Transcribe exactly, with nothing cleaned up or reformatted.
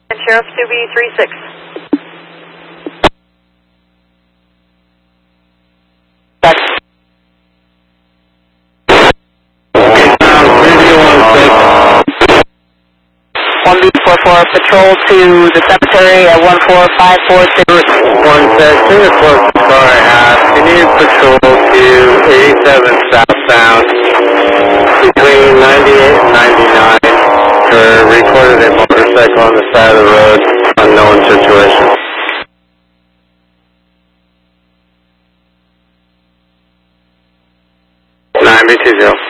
Sheriff two B three six. one B four four, patrol to the cemetery at one four five four six. One set, Singapore car I have. You need patrol to eighty-seven southbound between ninety-eight and ninety-nine for recorded a motorcycle on the side of the road, unknown situation. nine B two zero.